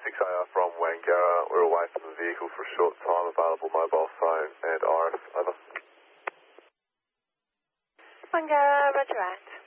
6AR from Wangara. We're away from the vehicle for a short time. Available mobile phone and RF. Over. Wangara, roger that.